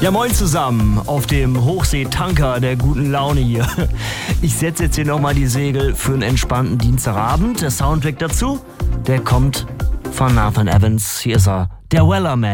Ja, moin zusammen auf dem Hochseetanker der guten Laune hier. Ich setze jetzt hier nochmal die Segel für einen entspannten Dienstagabend. Der Soundtrack dazu, der kommt von Nathan Evans. Hier ist er, der Wellerman.